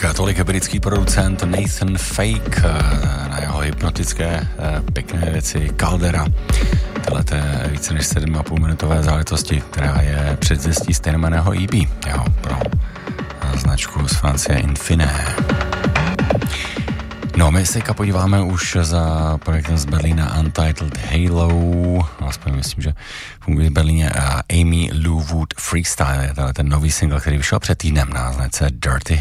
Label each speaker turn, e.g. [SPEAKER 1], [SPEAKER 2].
[SPEAKER 1] Tolik britský producent Nathan Fake na jeho hypnotické pěkné věci Caldera. Tohle je více než 7,5 minutové záležitosti, která je předzvěstí stejnojmenného EB, jo, pro značku z Francie Infiné. No, my se podíváme už za projektem z Berlína Untitled Halo, aspoň myslím, že funguje v Berlíně, Amy Lou Wood Freestyle, je ten nový single, který vyšel před týdnem na značce Dirty